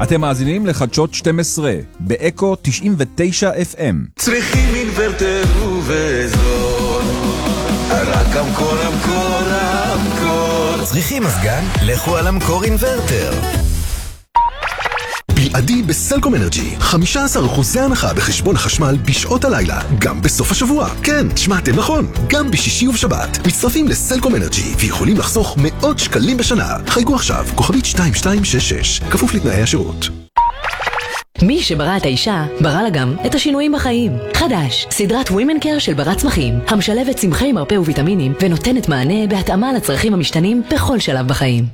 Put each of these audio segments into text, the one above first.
אתם מאזינים לחדשות 12 באקו 99 FM. צריכים אינברטר ובזול, רק המקור. צריכים מזגן? לכו על המקור אינברטר. בלעדי בסלקום אנרג'י, 15% הנחה בחשבון החשמל בשעות הלילה, גם בסוף השבוע. כן, שמעתם נכון, גם בשישי ובשבת. מצטרפים לסלקום אנרג'י ויכולים לחסוך מאות שקלים בשנה. חייגו עכשיו, כוכבית 2266, כפוף לתנאי השירות. מי שברא את האישה, ברא לה גם את השינויים בחיים. חדש, סדרת Women Care של ברת צמחים, המשלבת צמחי מרפא וויטמינים ונותנת מענה בהתאמה לצרכים המשתנים בכל שלב בחיים.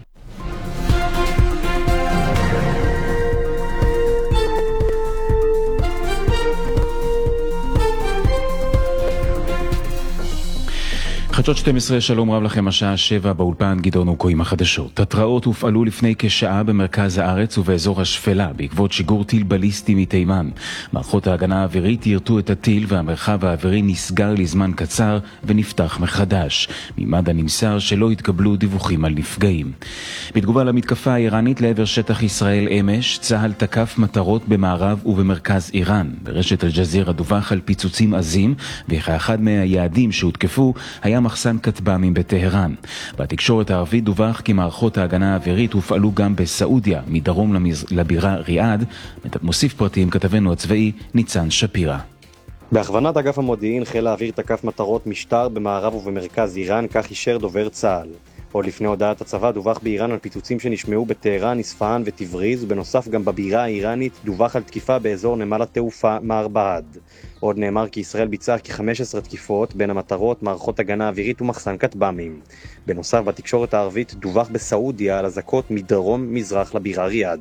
חדשות 12, שלום רב לכם, השעה 7 באולפן גדעון אוקו עם החדשות. התראות הופעלו לפני כשעה במרכז הארץ ובאזור השפלה בעקבות שיגור טיל בליסטי מתימן. מערכות ההגנה האווירית ירתו את הטיל והמרחב האווירי נסגר לזמן קצר ונפתח מחדש. ממד"א נמסר שלא התקבלו דיווחים על נפגעים. בתגובה למתקפה האיראנית לעבר שטח ישראל אמש, צה"ל תקף מטרות במערב ובמרכז איראן. ברשת אל-ג'זירה דווח על פיצוצים עזים, ואחד מהיעדים שהותקפו היה מחסן כטב"מים בטהרן. בתקשורת הערבית דווח כי מערכות ההגנה האווירית הופעלו גם בסעודיה, מדרום לבירה ריאד. מוסיף פרטים כתבנו הצבאי ניצן שפירא. בהכוונת אגף המודיעין, חיל האוויר תקף מטרות משטר במערב ובמרכז איראן, כך אישר דובר צה"ל. עוד לפני הודעת הצבא דווח באיראן על פיצוצים שנשמעו בטהרן, איספהאן ותבריז, ובנוסף גם בבירה האיראנית דווח על תקיפה באזור נמל התעופה מערברד. עוד נאמר כי ישראל ביצעה כ-15 תקיפות, בין המטרות מערכות הגנה אווירית ומחסן כטב"מים. בנוסף, בתקשורת הערבית דווח בסעודיה על אזעקות מדרום מזרח לבירה ריאד.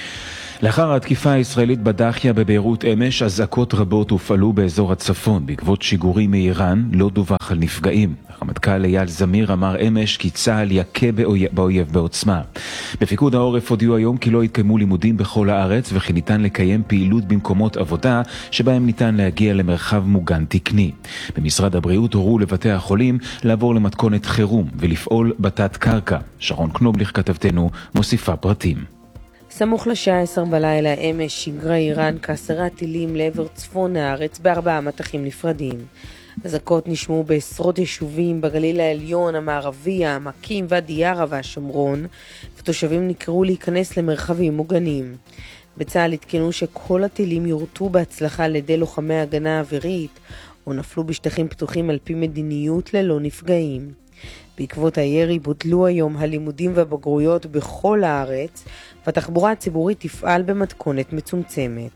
לאחר התקיפה הישראלית בדחיה בביירות אמש, אזעקות רבות הופעלו באזור הצפון. בעקבות שיגורים מאיראן לא דווח על נפגעים. הרמטכ"ל אייל זמיר אמר אמש כי צה"ל יכה באויב בעוצמה. בפיקוד העורף הודיעו היום כי לא יתקיימו לימודים בכל הארץ, וכי ניתן לקיים פעילות במקומות עבודה שבהם ניתן להגיע למרחב מוגן תקני. במשרד הבריאות הורו לבתי החולים לעבור למתכונת חירום ולפעול בתת קרקע. שרון קנובליך כתבתנו מוסיפה פרטים. סמוך לשעה 10 בלילה אמש שיגרה איראן כ10 טילים לעבר צפון הארץ ב4 מטחים נפרדים. אזעקות נשמעו בעשרות יישובים בגליל העליון, המערבי, העמקים ואדי ערה והשומרון, ותושבים נקראו להיכנס למרחבים מוגנים. בצה"ל התקנו שכל הטילים יורטו בהצלחה על ידי לוחמי הגנה אווירית, או נפלו בשטחים פתוחים על פי מדיניות ללא נפגעים. בעקבות הירי בוטלו היום הלימודים והבגרויות בכל הארץ, והתחבורה הציבורית תפעל במתכונת מצומצמת.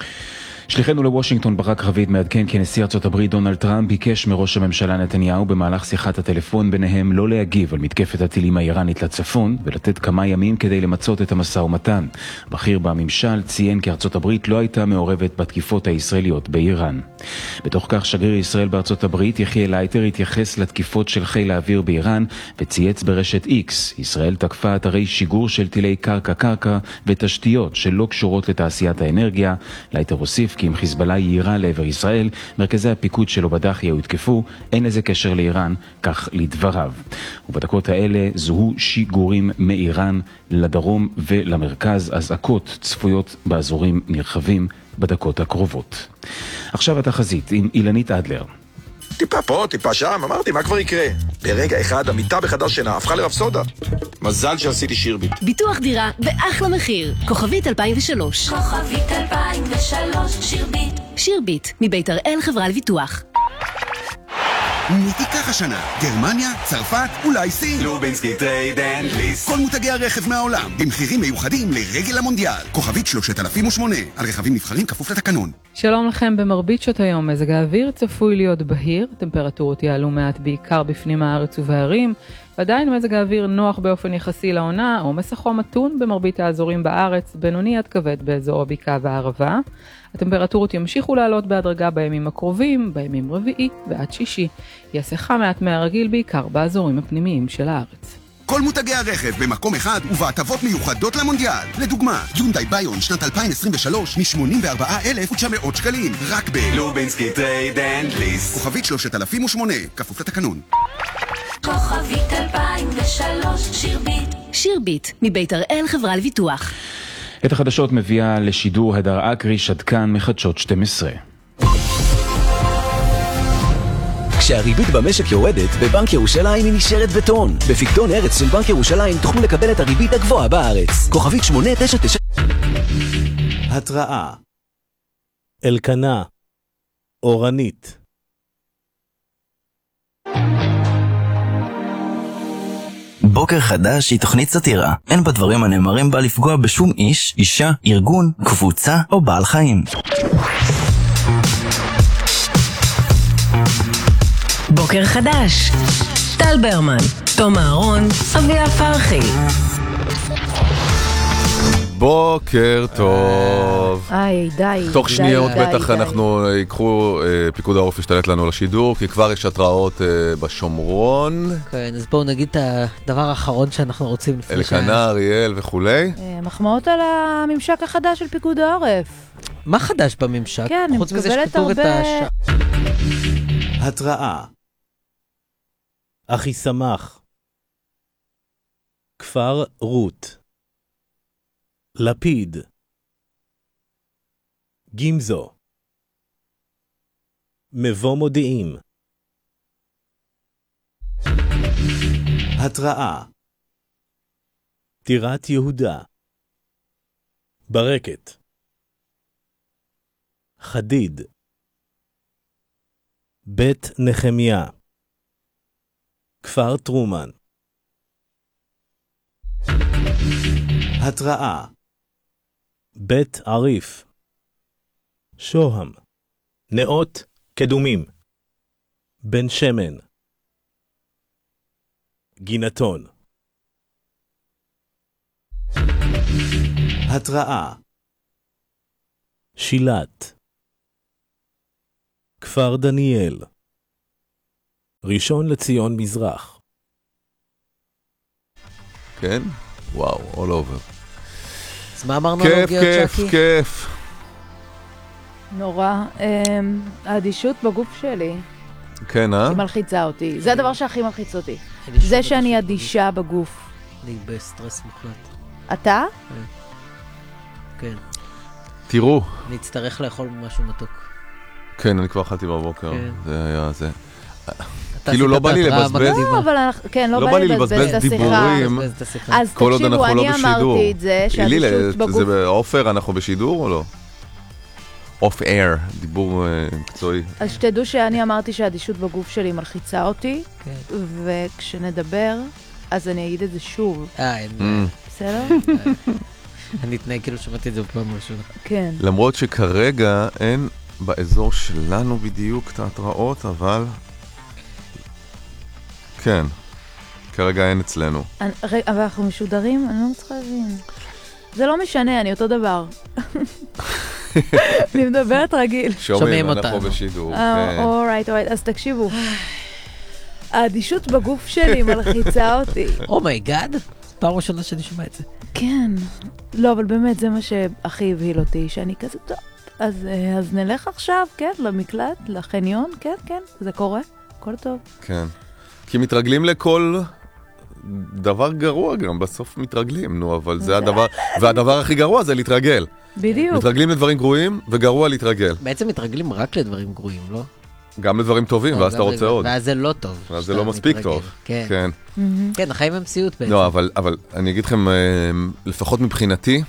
שליחנו לוושינגטון ברק רביד מעדכן כי נשיא ארצות הברית דונלד טראמפ ביקש מראש הממשלה נתניהו במהלך שיחת הטלפון ביניהם לא להגיב על מתקפת הטילים האיראנית לצפון ולתת כמה ימים כדי למצות את המשא ומתן. בכיר בממשל ציין כי ארצות הברית לא הייתה מעורבת בתקיפות הישראליות באיראן. בתוך כך שגריר ישראל בארצות הברית יחיאל לייטר התייחס לתקיפות של חיל האוויר באיראן וצייץ ברשת X. ישראל תקפה אתרי שיגור של טילי קרקע ותשתיות שלא קשורות לתעשיית האנרגיה. לייטר הוסיף כי אם חיזבאללה יירה לעבר ישראל, מרכזי הפיקוד שלו בדחיה יותקפו, אין לזה קשר לאיראן, כך לדבריו. ובדקות האלה זוהו שיגורים מאיראן לדרום ולמרכז, אזעקות צפויות באזורים נרחבים בדקות הקרובות. עכשיו התחזית עם אילנית אדלר. טיפה פה, טיפה שם, אמרתי, מה כבר יקרה? ברגע אחד, המיטה בחדר שינה הפכה לרפסודה. מזל שעשיתי שירביט. ביטוח דירה באחלה מחיר. כוכבית 2003. כוכבית 2003, שירביט. שירביט, מבית הראל חברה לביטוח. מי תיקח השנה? גרמניה, צרפת, אולי סין? לובינסקי טרייד אנד ליסט. כל מותגי הרכב מהעולם, במחירים מיוחדים לרגל המונדיאל. כוכבית 3008, על רכבים נבחרים כפוף לתקנון. שלום לכם. במרבית שעות היום מזג האוויר צפוי להיות בהיר, טמפרטורות יעלו מעט בעיקר בפנים הארץ ובערים, ועדיין מזג האוויר נוח באופן יחסי לעונה, או מסחום מתון במרבית האזורים בארץ, בינוני עד כבד באזור הבקעה והערבה. הטמפרטורות ימשיכו לעלות בהדרגה בימים הקרובים, בימים רביעי ועד שישי. יסחה מעט מהרגיל בעיקר באזורים הפנימיים של הארץ. כל מותגי הרכב במקום אחד ובהטבות מיוחדות למונדיאל. לדוגמה, יונדאי ביון שנת 2023 מ-84,900 שקלים, רק לובינסקי טרייד אנד ליסט. כוכבית 3008, כפוף לתקנון. כוכבית 2003, שירביט. שירביט, מבית הראל חברה לביטוח. את החדשות מביאה לשידור הדר אקריש, עד כאן מחדשות 12. כשהריבית במשק יורדת, בבנק ירושלים היא נשארת בטון. בפיקדון ארץ של בנק ירושלים תוכלו לקבל את הריבית הגבוהה בארץ. כוכבית 899. התראה. אלקנה. אורנית. בוקר חדש היא תוכנית סאטירה. אין בדברים הנאמרים בה לפגוע בשום איש, אישה, ארגון, קבוצה או בעל חיים. בוקר חדש. טל ברמן, תום אהרון, אביה פרחי. בוקר טוב. די. תוך שניות בטח אנחנו ייקחו, פיקוד העורף ישתלט לנו לשידור, כי כבר יש התראות בשומרון. כן, אז בואו נגיד את הדבר האחרון שאנחנו רוצים לפני אלקנה, אריאל וכולי. מחמאות על הממשק החדש של פיקוד העורף. מה חדש בממשק? כן, אני מקבלת הרבה... התראה. אחי שמח. כפר רות. לפיד. גימזו. מבוא מודיעים. התראה. טירת יהודה. ברקת. חדיד. בית נחמיה. כפר טרומן. התראה. בית עריף. שוהם. נאות קדומים. בן שמן. גינתון. התראה. שילת. כפר דניאל. ראשון לציון מזרח. כן? וואו, all over. אז מה אמרנו על אוגיות שקי? כיף. נורא. האדישות בגוף שלי. כן, היא מלחיצה אותי. זה הדבר שהכי מלחיץ אותי. זה שאני אדישה בגוף. אני בסטרס מוחלט. אתה? כן. תראו. אני אצטרך לאכול משהו מתוק. כן, אני כבר אכלתי בבוקר. זה היה זה. כאילו לא בא לי לבזבז. כן, לא בא לי לבזבז את דיבורים. אז תקשיבו, אני אמרתי את זה, שהאדישות בגוף... זה אופר, אנחנו בשידור או לא? אוף אייר, דיבור מקצועי. אז שתדעו שאני אמרתי שהאדישות בגוף שלי מלחיצה אותי, וכשנדבר, אז אני אגיד את זה שוב. בסדר? אני אתנהג כאילו שמעתי את זה בפעם ראשונה. כן. למרות שכרגע אין באזור שלנו בדיוק את ההתראות, אבל... כן, כרגע אין אצלנו. אבל אנחנו משודרים? אני לא מצליחה להבין. זה לא משנה, אני אותו דבר. אני מדברת רגיל. שומעים אותנו. אנחנו בשידור. אורייט, אז תקשיבו. האדישות בגוף שלי מלחיצה אותי. אומייגאד? פעם ראשונה שאני שומע את זה. כן. לא, אבל באמת זה מה שהכי הבהיל אותי, שאני כזה טוב. אז נלך עכשיו, כן, למקלט, לחניון, כן, כן, זה קורה, הכל טוב. כן. כי מתרגלים לכל דבר גרוע גם, בסוף מתרגלים, נו, אבל זה הדבר, והדבר הכי גרוע זה להתרגל. בדיוק. מתרגלים לדברים גרועים וגרוע להתרגל. בעצם מתרגלים רק לדברים גרועים, לא? גם לדברים טובים, ואז אתה רוצה עוד. ואז זה לא טוב. ואז זה לא מספיק טוב. כן. כן, החיים הם מציאות בעצם. לא, אבל אני אגיד לכם, לפחות מבחינתי,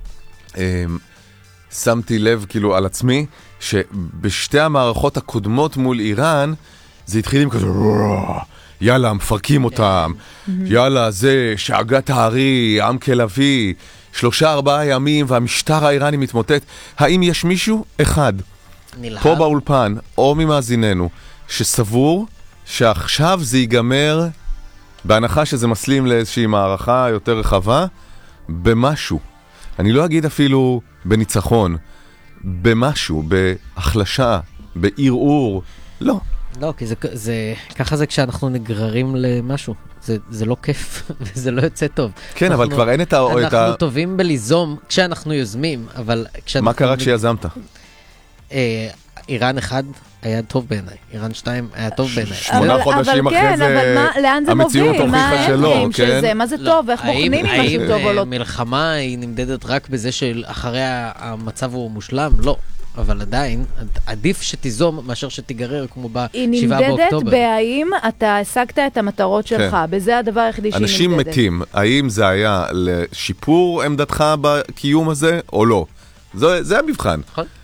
שמתי לב כאילו על עצמי, שבשתי המערכות הקודמות מול איראן, זה התחיל עם כזה, יאללה, מפרקים אותם, יאללה, זה שאגת הארי, עם כלבי, 3-4 ימים והמשטר האיראני מתמוטט. האם יש מישהו? אחד. פה באולפן, או ממאזיננו, שסבור שעכשיו זה ייגמר, בהנחה שזה מסלים לאיזושהי מערכה יותר רחבה, במשהו. אני לא אגיד אפילו בניצחון, במשהו, בהחלשה, בערעור, לא. לא, כי ככה זה כשאנחנו נגררים למשהו. זה לא כיף, וזה לא יוצא טוב. כן, אבל כבר אין את ה... אנחנו טובים בליזום כשאנחנו יוזמים, אבל... מה קרה כשיזמת? איראן אחד היה טוב בעיניי. איראן 2 היה טוב בעיניי. 8 חודשים אחרי זה, המציאות הוכיחה שלא, כן? מה זה טוב, ואיך בוחנים אם משהו טוב או לא? האם מלחמה היא נמדדת רק בזה שאחרי המצב הוא מושלם? לא. אבל עדיין, עדיף שתיזום מאשר שתיגרר כמו ב-7 באוקטובר. היא נמדדת בהאם אתה השגת את המטרות שלך, בזה הדבר היחידי שהיא נמדדת. אנשים מתים, האם זה היה לשיפור עמדתך בקיום הזה או לא? זה המבחן.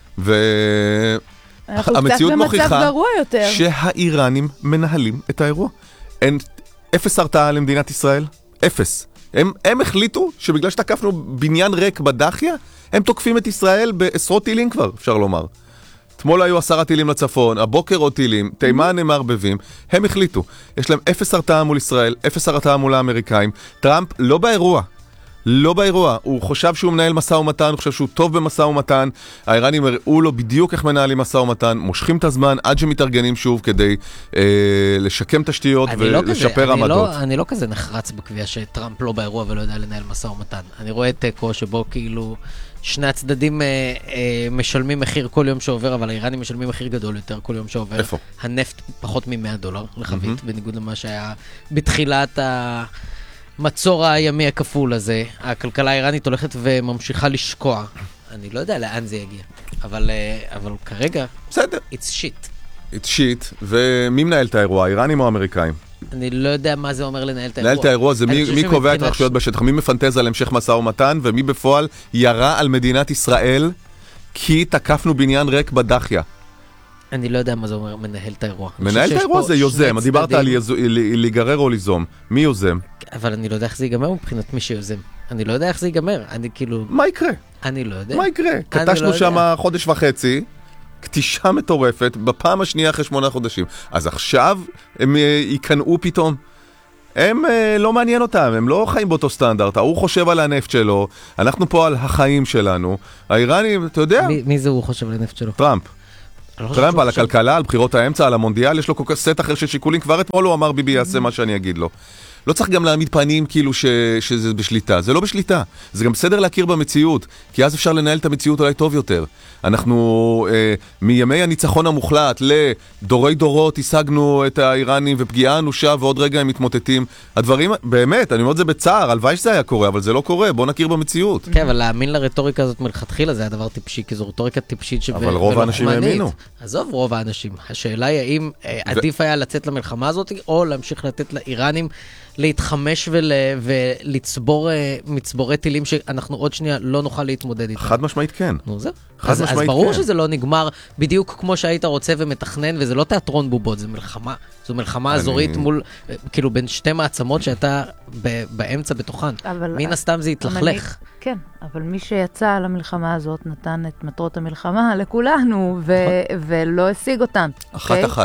והמציאות מוכיחה שהאיראנים מנהלים את האירוע. אין אפס הרתעה למדינת ישראל, אפס. הם החליטו שבגלל שתקפנו בניין ריק בדחיה, הם תוקפים את ישראל בעשרות טילים כבר, אפשר לומר. אתמול היו 10 טילים לצפון, הבוקר עוד טילים, תימן הם מערבבים, הם החליטו. יש להם אפס הרתעה מול ישראל, אפס הרתעה מול האמריקאים. טראמפ לא באירוע. לא באירוע, הוא חושב שהוא מנהל מסע ומתן, הוא חושב שהוא טוב במסע ומתן, האיראנים הראו לו בדיוק איך מנהלים מסע ומתן, מושכים את הזמן עד שמתארגנים שוב כדי לשקם תשתיות ולשפר עמדות. אני לא כזה נחרץ בקביעה שטראמפ לא באירוע ולא יודע לנהל מסע ומתן. אני רואה תיקו שבו כאילו שני הצדדים משלמים מחיר כל יום שעובר, אבל האיראנים משלמים מחיר גדול יותר כל יום שעובר. איפה? הנפט פחות מ$100 לחבית, בניגוד למה שהיה בתחילת מצור הימי הכפול הזה. הכלכלה האיראנית הולכת וממשיכה לשקוע. אני לא יודע לאן זה יגיע. אבל כרגע, בסדר. it's shit. it's shit. ומי מנהל את האירוע, האיראנים או האמריקאים? אני לא יודע מה זה אומר לנהל את האירוע. לנהל את האירוע זה מי קובע את הרשויות בשטח, מי מפנטז על המשך מסע ומתן, ומי בפועל ירה על מדינת ישראל כי תקפנו בניין ריק בדחיה. אני לא יודע מה זה אומר מנהל את האירוע. מנהל את האירוע זה יוזם, דיברת על להיגרר או ליזום. מי יוזם? אבל אני לא יודע איך זה ייגמר מבחינת מי שיוזם. אני לא יודע איך זה ייגמר. אני כאילו... מה יקרה? אני לא יודע. מה יקרה? קטשנו שם חודש וחצי, קטישה מטורפת, בפעם השנייה אחרי 8 חודשים. אז עכשיו הם יקנאו פתאום. הם לא מעניין אותם, הם לא חיים באותו סטנדרט. הוא חושב על הנפט שלו, אנחנו פה על החיים שלנו. האיראנים, אתה יודע? מי זה הוא חושב על הנפט שלו? טראמפ. טראמפ על הכלכלה, על בחירות האמצע, על המונדיאל, יש לו כל כך סט אחר של שיקולים. כבר אתמול הוא אמר ביבי יעשה מה שאני אגיד לו. לא צריך גם להעמיד פנים כאילו שזה בשליטה. זה לא בשליטה. זה גם בסדר להכיר במציאות, כי אז אפשר לנהל את המציאות אולי טוב יותר. אנחנו מימי הניצחון המוחלט לדורי דורות השגנו את האיראנים ופגיעה אנושה ועוד רגע הם מתמוטטים. הדברים, באמת, אני אומר את זה בצער, הלוואי שזה היה קורה, אבל זה לא קורה, בוא נכיר במציאות. כן, אבל להאמין לרטוריקה הזאת מלכתחילה זה היה דבר טיפשי, כי זו רטוריקה טיפשית אבל רוב האנשים האמינו. עזוב רוב האנשים. השאלה היא האם עדיף היה לצאת למלחמה הזאת, או להמשיך לתת לאיראנים להתחמש ולצבור מצבורי טילים שאנחנו עוד שנייה לא נוכל להתמודד איתם. חד משמעית כן. נו זה. אז ברור שזה לא נגמר בדיוק כמו שהיית רוצה ומתכנן, וזה לא תיאטרון בובות, זה מלחמה. זו מלחמה אזורית מול, כאילו בין שתי מעצמות שאתה באמצע בתוכן. מן הסתם זה יתלכלך. כן, אבל מי שיצא למלחמה הזאת נתן את מטרות המלחמה לכולנו, ולא השיג אותן. אחת.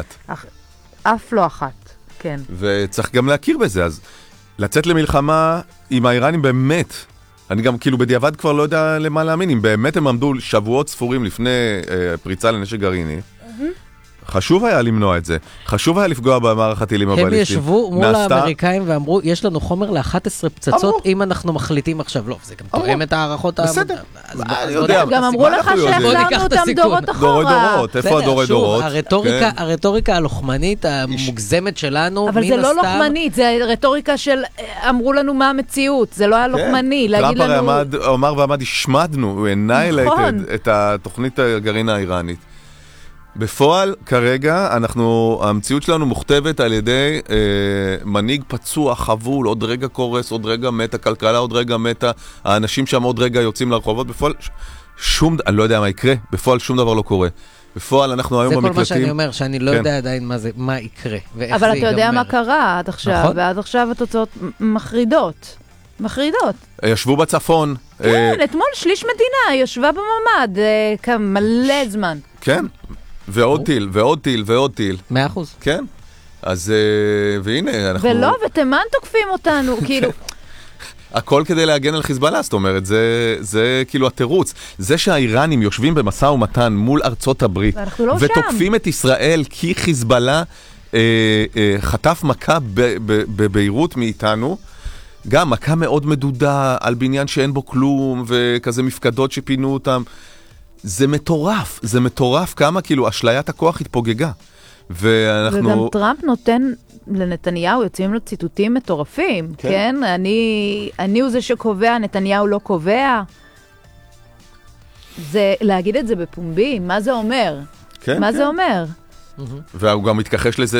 אף לא אחת. כן. וצריך גם להכיר בזה, אז לצאת למלחמה עם האיראנים באמת, אני גם כאילו בדיעבד כבר לא יודע למה להאמין, אם באמת הם עמדו שבועות ספורים לפני פריצה לנשק גרעיני, חשוב היה למנוע את זה, חשוב היה לפגוע במערך הטילים הבליסטיים. הם ישבו מול האמריקאים ואמרו, יש לנו חומר ל-11 פצצות אם אנחנו מחליטים עכשיו. לא, זה גם תואם את הערכות. בסדר. גם אמרו לך שהחזרנו אותם דורות אחורה. דורות, איפה הדורי דורות? הרטוריקה הלוחמנית המוגזמת שלנו, אבל זה לא לוחמנית, זה רטוריקה של אמרו לנו מה המציאות, זה לא היה לוחמני. טראמפ הרי אמר ועמד, השמדנו, הוא annihilated את התוכנית הגרעין האיראנית. בפועל, כרגע, המציאות שלנו מוכתבת על ידי מנהיג פצוע, חבול, עוד רגע קורס, עוד רגע מתה, הכלכלה עוד רגע מתה, האנשים שם עוד רגע יוצאים לרחובות, בפועל, אני לא יודע מה יקרה, בפועל שום דבר לא קורה. בפועל אנחנו היום במקלטים. זה כל מה שאני אומר, שאני לא יודע עדיין מה יקרה, ואיך זה ייגמר. אבל אתה יודע מה קרה עד עכשיו, ועד עכשיו התוצאות מחרידות. ישבו בצפון. כן, אתמול שליש מדינה ישבה בממד, מלא זמן. כן. ועוד טיל, ועוד טיל, ועוד טיל. 100%. כן. אז, והנה, אנחנו... ולא, ותימן תוקפים אותנו, כאילו... הכל כדי להגן על חיזבאללה, זאת אומרת, זה כאילו התירוץ. זה שהאיראנים יושבים במשא ומתן מול ארצות הברית, ותוקפים את ישראל כי חיזבאללה חטף מכה בביירות מאיתנו, גם מכה מאוד מדודה על בניין שאין בו כלום, וכזה מפקדות שפינו אותם. זה מטורף, זה מטורף כמה כאילו אשליית הכוח התפוגגה. ואנחנו... וגם טראמפ נותן לנתניהו, יוצאים לו ציטוטים מטורפים, כן? אני הוא זה שקובע, נתניהו לא קובע. זה, להגיד את זה בפומבי, מה זה אומר? כן, מה זה אומר? והוא גם מתכחש לזה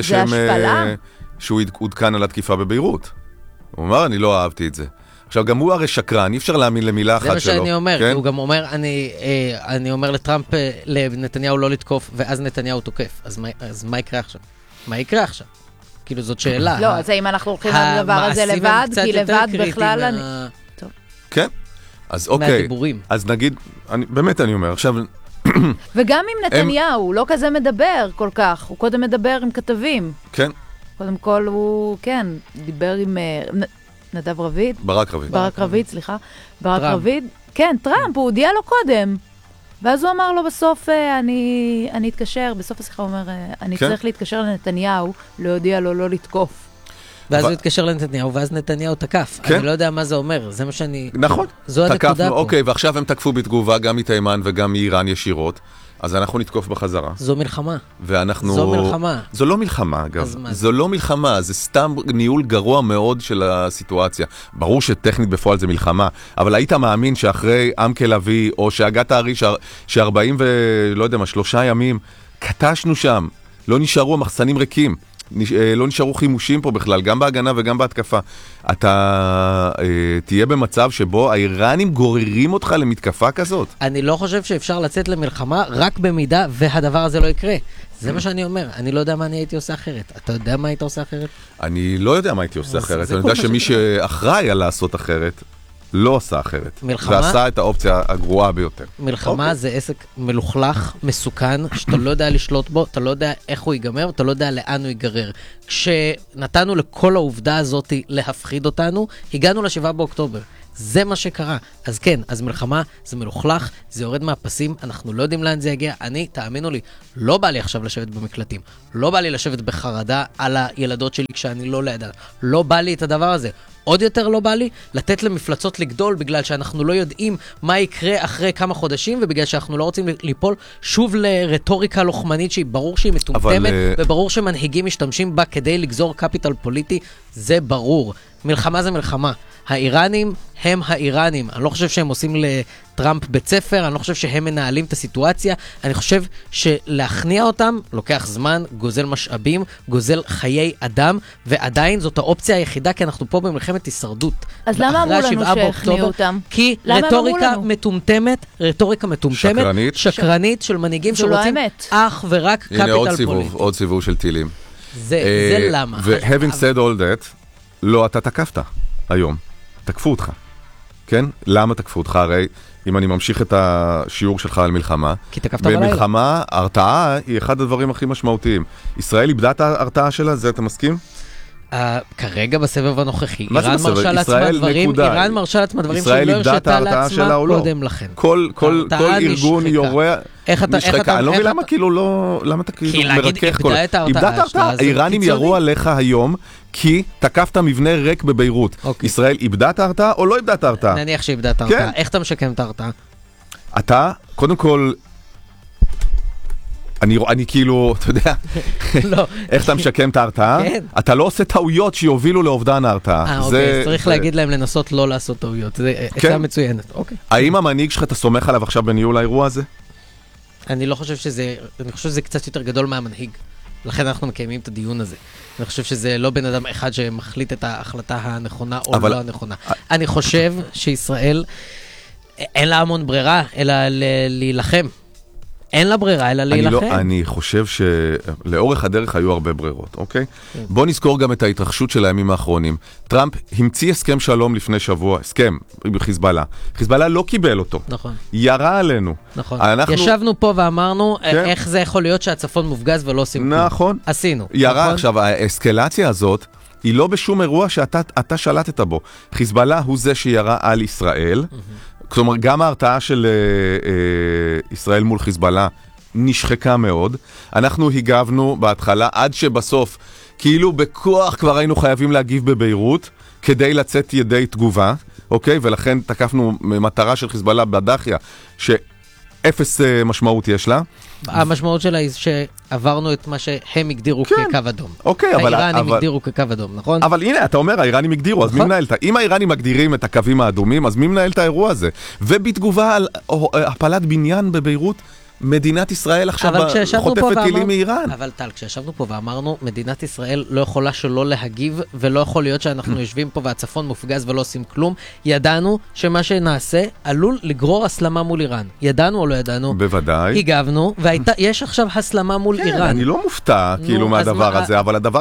שהוא עודכן על התקיפה בביירות. הוא אמר, אני לא אהבתי את זה. עכשיו, גם הוא הרי שקרן, אי אפשר להאמין למילה אחת שלו. זה מה שאני אומר, כן? הוא גם אומר, אני אומר לטראמפ, לנתניהו לא לתקוף, ואז נתניהו תוקף. אז מה יקרה עכשיו? מה יקרה עכשיו? כאילו, זאת שאלה. לא, אז האם אנחנו הולכים לדבר הזה לבד? כי לבד בכלל טוב. כן, אז אוקיי. מהדיבורים. אז נגיד, באמת אני אומר, עכשיו... וגם עם נתניהו, הוא לא כזה מדבר כל כך, הוא קודם מדבר עם כתבים. כן. קודם כל הוא, כן, דיבר עם נדב רביד. ברק רביד. ברק רביד, סליחה. ברק רביד. כן, טראמפ, הוא הודיע לו קודם. ואז הוא אמר לו בסוף, אני אתקשר, בסוף השיחה הוא אומר, אני צריך להתקשר לנתניהו, לא הודיע לו לא לתקוף. ואז הוא התקשר לנתניהו, ואז נתניהו תקף. אני לא יודע מה זה אומר, זה מה שאני... נכון. זו הנקודה פה. אוקיי, ועכשיו הם תקפו בתגובה גם מתימן וגם מאיראן ישירות, אז אנחנו נתקוף בחזרה. זו מלחמה. ואנחנו... זו מלחמה. זו לא מלחמה, אגב. זו לא מלחמה, זה סתם ניהול גרוע מאוד של הסיטואציה. ברור שטכנית בפועל זה מלחמה, אבל היית מאמין שאחרי עמקה לוי, או שהגת הארי, ש40 ולא יודע מה, 3 ימים, קטשנו שם, לא נשארו המחסנים ריקים. לא נשארו חימושים פה בכלל, גם בהגנה וגם בהתקפה. אתה תהיה במצב שבו האיראנים גוררים אותך למתקפה כזאת? אני לא חושב שאפשר לצאת למלחמה רק במידה והדבר הזה לא יקרה. זה מה שאני אומר. אני לא יודע מה אני הייתי עושה אחרת. אתה יודע מה היית עושה אחרת? אני לא יודע מה הייתי עושה אחרת. אני יודע שמי שאחראי על לעשות אחרת, לא עשה אחרת. מלחמה? ועשה את האופציה הגרועה ביותר. מלחמה זה עסק מלוכלך, מסוכן, שאתה לא יודע לשלוט בו, אתה לא יודע איך הוא ייגמר, אתה לא יודע לאן הוא ייגרר. כשנתנו לכל העובדה הזאת להפחיד אותנו, הגענו ל7 באוקטובר. זה מה שקרה. אז כן, אז מלחמה זה מלוכלך, זה יורד מהפסים, אנחנו לא יודעים לאן זה יגיע. תאמינו לי, לא בא לי עכשיו לשבת במקלטים. לא בא לי לשבת בחרדה על הילדות שלי כשאני לא לידן. לא בא לי את הדבר הזה. עוד יותר לא בא לי לתת למפלצות לגדול, בגלל שאנחנו לא יודעים מה יקרה אחרי כמה חודשים, ובגלל שאנחנו לא רוצים ליפול שוב לרטוריקה לוחמנית שהיא ברור שהיא מטומטמת, וברור שמנהיגים משתמשים בה כדי לגזור קפיטל פוליטי, זה ברור. מלחמה זה מלחמה. האיראנים הם האיראנים. אני לא חושב שהם עושים לטראמפ בית ספר, אני לא חושב שהם מנהלים את הסיטואציה. אני חושב שלהכניע אותם לוקח זמן, גוזל משאבים, גוזל חיי אדם, ועדיין זאת האופציה היחידה, כי אנחנו פה במלחמת הישרדות. אז למה אמרו לנו שהכניעו אותם? כי רטוריקה מטומטמת, שקרנית של מנהיגים שרוצים אך ורק קפיטל פוליטי. עוד סיבוב של טילים. זה למה. ו-having said all that, לא, אתה תקפת היום. תקפו אותך. כן? למה תקפו אותך? הרי אם אני ממשיך את השיעור שלך על מלחמה, כי תקפת בלילה. במלחמה, הרתעה היא אחד הדברים הכי משמעותיים. ישראל איבדה את ההרתעה שלה, זה אתה מסכים? כרגע בסבב הנוכחי, איראן מרשה לעצמה דברים, שהיא לא הרשתה לעצמה קודם לכן. כל ארגון יורה נשחקה. אני לא מבין למה כאילו לא, למה אתה כאילו מרכך כל... איבדה את ההרתעה. האיראנים ירו עליך היום, כי תקפת מבנה ריק בביירות. ישראל איבדה את ההרתעה או לא איבדה את ההרתעה? נניח שאיבדה את ההרתעה. איך אתה משקם את ההרתעה? אתה, קודם כל... אני כאילו, אתה יודע, איך אתה משקם את ההרתעה? אתה לא עושה טעויות שיובילו לאובדן ההרתעה. אוקיי, צריך להגיד להם לנסות לא לעשות טעויות. זה עצה מצוינת. האם המנהיג שלך, אתה סומך עליו עכשיו בניהול האירוע הזה? אני לא חושב שזה קצת יותר גדול מהמנהיג. לכן אנחנו מקיימים את הדיון הזה. אני חושב שזה לא בן אדם אחד שמחליט את ההחלטה הנכונה או לא הנכונה. אני חושב שישראל אין לה המון ברירה, אלא להילחם. אין לה ברירה, אלא להילחם. אני חושב שלאורך הדרך היו הרבה ברירות, אוקיי? בוא נזכור גם את ההתרחשות של הימים האחרונים. טראמפ המציא הסכם שלום לפני שבוע, הסכם בחיזבאללה. חיזבאללה לא קיבל אותו. נכון. ירה עלינו. נכון. ישבנו פה ואמרנו איך זה יכול להיות שהצפון מופגז ולא עושים כלום. נכון. עשינו. ירה עכשיו, האסקלציה הזאת היא לא בשום אירוע שאתה שלטת בו. חיזבאללה הוא זה שירה על ישראל. כלומר, גם ההרתעה של ישראל מול חיזבאללה נשחקה מאוד. אנחנו הגבנו בהתחלה עד שבסוף, כאילו בכוח כבר היינו חייבים להגיב בביירות, כדי לצאת ידי תגובה, אוקיי? ולכן תקפנו מטרה של חיזבאללה בדחיה, אפס משמעות יש לה. המשמעות שלה היא שעברנו את מה שהם הגדירו כקו אדום. אוקיי, האיראנים הגדירו כקו אדום, נכון? אבל הנה, אתה אומר, האיראנים הגדירו, אז מי מנהל את... אם האיראנים מגדירים את הקווים האדומים, אז מי מנהל את האירוע הזה? ובתגובה על הפלת בניין בביירות, מדינת ישראל עכשיו חוטפת טילים מאיראן. אבל טל, כשישבנו פה ואמרנו, מדינת ישראל לא יכולה שלא להגיב, ולא יכול להיות שאנחנו יושבים פה והצפון מופגז ולא עושים כלום. ידענו שמה שנעשה עלול לגרור הסלמה מול איראן. ידענו או לא ידענו? בוודאי. הגבנו, ויש עכשיו הסלמה מול איראן. אני לא מופתע כאילו מהדבר הזה, אבל הדבר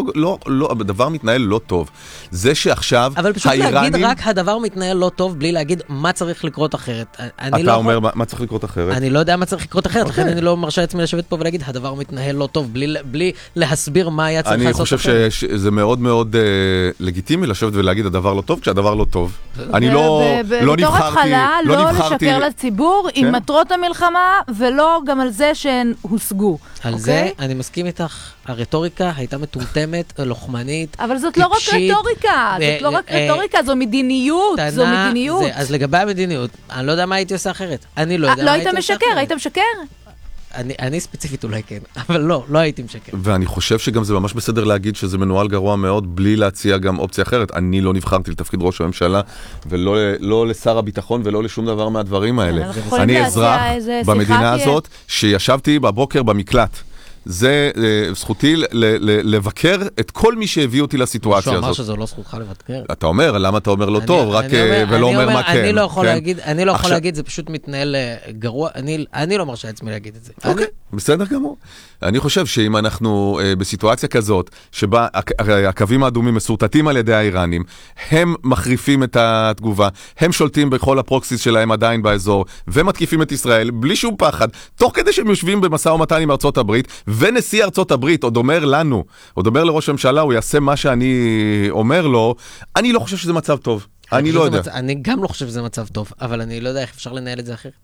מתנהל לא טוב. זה שעכשיו אבל פשוט להגיד רק הדבר מתנהל לא טוב, בלי להגיד מה צריך לקרות אחרת. אתה אומר מה צריך לקרות אחרת? אני לא יודע מה צריך לקרות אחרת, לכן אני לא מרשה עצמי לשבת פה ולהגיד, הדבר מתנהל לא טוב, בלי להסביר מה היה צריך לעשות אחרת. אני חושב שזה מאוד מאוד לגיטימי לשבת ולהגיד, הדבר לא טוב, כשהדבר לא טוב. אני לא נבחרתי... בתור התחלה, לא לשקר לציבור עם מטרות המלחמה, ולא גם על זה שהן הושגו. על זה אני מסכים איתך, הרטוריקה הייתה מטומטמת, לוחמנית, אבל זאת לא רק רטוריקה, זאת לא רק רטוריקה, זו מדיניות, זו מדיניות. אז לגבי המדיניות, אני לא יודע מה הייתי עושה אחרת. אני לא יודע מה הייתי עושה אחרת. היית משקר? אני ספציפית אולי כן, אבל לא הייתי משקר. ואני חושב שגם זה ממש בסדר להגיד שזה מנוהל גרוע מאוד, בלי להציע גם אופציה אחרת. אני לא נבחרתי לתפקיד ראש הממשלה, ולא לשר הביטחון, ולא לשום דבר מהדברים האלה. אני אזרח במדינה הזאת, שישבתי בבוקר במקלט. זה זכותי לבקר את כל מי שהביא אותי לסיטואציה הזאת. שהוא אמר שזו לא זכותך לבקר. אתה אומר, למה אתה אומר לא טוב, רק ולא אומר מה כן. אני לא יכול להגיד, זה פשוט מתנהל גרוע, אני לא מרשה עצמי להגיד את זה. אוקיי, בסדר גמור. אני חושב שאם אנחנו בסיטואציה כזאת, שבה הקווים האדומים מסורטטים על ידי האיראנים, הם מחריפים את התגובה, הם שולטים בכל הפרוקסיס שלהם עדיין באזור, ומתקיפים את ישראל בלי שום פחד, תוך כדי שהם יושבים במשא ומתן עם ארצות הברית, ונשיא ארצות הברית עוד אומר לנו, עוד אומר לראש הממשלה, הוא יעשה מה שאני אומר לו, אני לא חושב שזה מצב טוב. אני לא יודע. אני גם לא חושב שזה מצב טוב, אבל אני לא יודע איך אפשר לנהל את זה אחרת.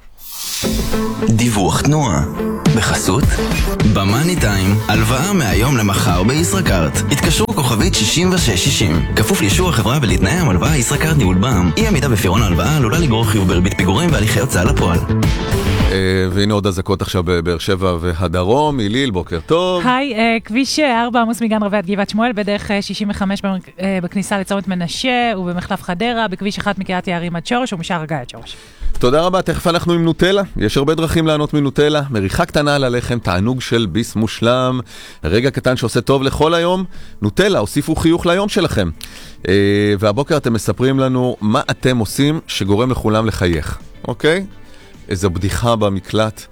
דיווח תנועה בחסות במאני טיים, הלוואה מהיום למחר בישראכרט. התקשרו כוכבית 6660, כפוף לאישור החברה ולתנאי המלוואה. ישראכרט ניהול בע"מ. אי עמידה בפירעון ההלוואה עלולה לגרור חיוב בריבית פיגורים והליכי הוצאה לפועל. והנה עוד אזעקות עכשיו בבאר שבע והדרום. איליל, בוקר טוב. היי, כביש 4 עמוס מגן רבי עד גבעת שמואל, בדרך 65 בכניסה לצומת מנשה ובמחלף חדרה, בכביש 1 מקריית יערים עד שורש ומשער הגיא עד שורש. תודה רבה, תכף אנחנו עם נוטלה. יש הרבה דרכים לענות מנוטלה. מריחה קטנה על הלחם, תענוג של ביס מושלם, רגע קטן שעושה טוב לכל היום. נוטלה, הוסיפו חיוך ליום שלכם. והבוקר אתם מספרים לנו מה אתם עושים שגורם לכולם לחייך, אוקיי? איזו בדיחה במקלט,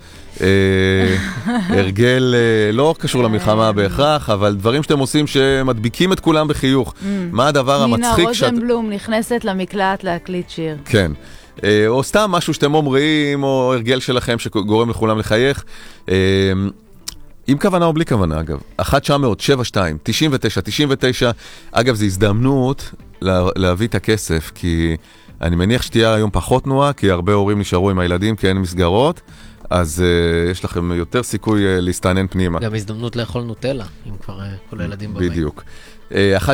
הרגל לא קשור למלחמה בהכרח, אבל דברים שאתם עושים שמדביקים את כולם בחיוך. מה הדבר המצחיק נינה רוזנבלום נכנסת למקלט להקליט שיר. כן. או סתם משהו שאתם אומרים, או הרגל שלכם שגורם לכולם לחייך. עם כוונה או בלי כוונה, אגב. 1-900-72-99. אגב, זו הזדמנות להביא את הכסף, כי אני מניח שתהיה היום פחות תנועה, כי הרבה הורים נשארו עם הילדים, כי אין מסגרות, אז יש לכם יותר סיכוי להסתענן פנימה. גם הזדמנות לאכול נוטלה, אם כבר כל הילדים בבית. בדיוק. 1-900-72-99,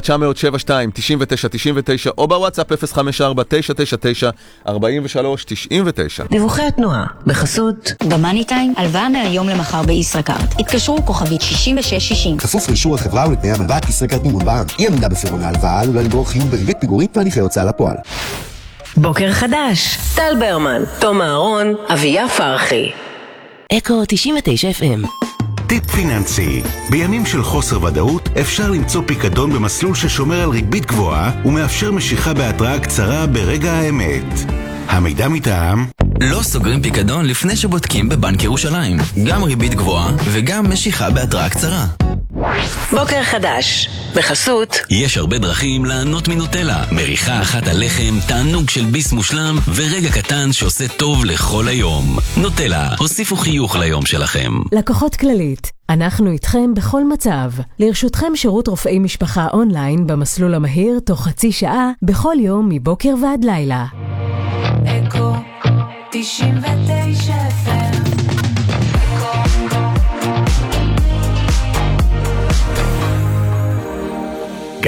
או בוואטסאפ 054-999-4399. דיווחי התנועה בחסות במאני טיים, הלוואה מהיום למחר בישראכרט. התקשרו כוכבית 6660, כפוף לאישור החברה ולתנאי המלוואה. ישראכרט ניהול בע"מ. אי עמידה בפירעון ההלוואה עלולה לגרור חיוב בריבית פיגורים והליכי הוצאה לפועל. בוקר חדש, טל ברמן, תום אהרון, אביה פרחי. אקו 99 FM. טיפ פיננסי. בימים של חוסר ודאות אפשר למצוא פיקדון במסלול ששומר על ריבית גבוהה ומאפשר משיכה בהתראה קצרה ברגע האמת. המידע מטעם לא סוגרים פיקדון לפני שבודקים בבנק ירושלים. גם ריבית גבוהה וגם משיכה בהתראה קצרה. בוקר חדש בחסות יש הרבה דרכים לענות מנוטלה. מריחה אחת על לחם, תענוג של ביס מושלם ורגע קטן שעושה טוב לכל היום. נוטלה, הוסיפו חיוך ליום שלכם. לקוחות כללית, אנחנו איתכם בכל מצב. לרשותכם שירות רופאי משפחה אונליין במסלול המהיר תוך חצי שעה בכל יום מבוקר ועד לילה. אקו 99 FM.